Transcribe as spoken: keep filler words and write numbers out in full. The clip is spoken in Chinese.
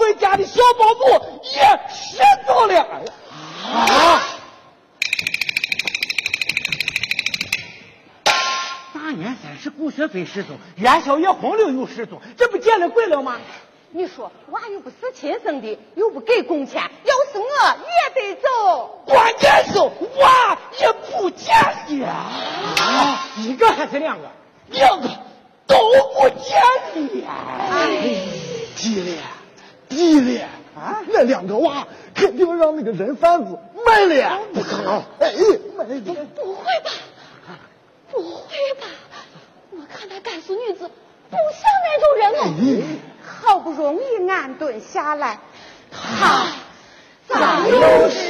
们家的小保姆也失踪了。啊！ 大年三十顾学飞失踪，元宵夜红柳又失踪，这不见了鬼了吗？ 你说娃又不是亲生的，又不给工钱，要是我也得走。 关键是娃也不见了。 啊，一个还是两个？ 两个都不见了。 哎，地咧，地咧啊！那两个娃肯定让那个人贩子卖了。不可能！哎，卖了！ 不会吧？不会吧？我看那甘肃女子不像那种人哦。好不容易安顿下来，他咋又是